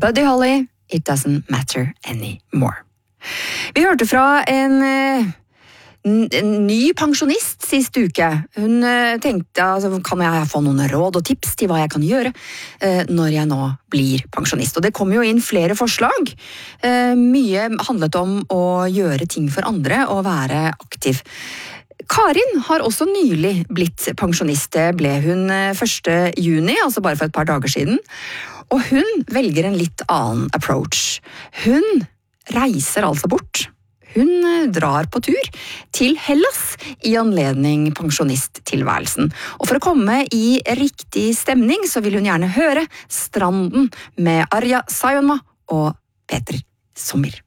Buddy Holly, It Doesn't Matter Anymore. Vi hørte fra en ny pensjonist sist uke. Hun tenkte, kan jeg få noen råd og tips til hva jeg kan gjøre når jeg nå blir pensjonist? Og det kom jo inn flere forslag. Mye handlet om å gjøre ting for andre og være aktiv. Karin har også nylig blitt pensjonist. Det ble hun 1. juni, altså bare for et par dager siden. Og hun velger en litt annen approach. Hun reiser altså bort. Hun drar på tur til Hellas i anledning pensjonisttilværelsen. Og for å komme i riktig stemning så vil hun gjerne høre Stranden med Arja Saijonmaa og Peter Sommer.